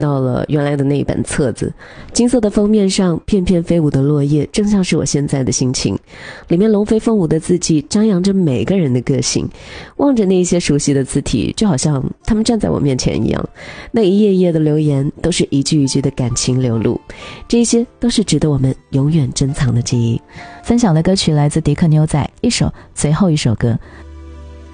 到了原来的那一本册子，金色的封面上片片飞舞的落叶，正像是我现在的心情。里面龙飞凤舞的字迹张扬着每个人的个性，望着那些熟悉的字体，就好像他们站在我面前一样。那一页页的留言都是一句一句的感情流露，这些都是值得我们永远珍藏的记忆。 分享的歌曲来自迪克牛仔，一首最后一首歌。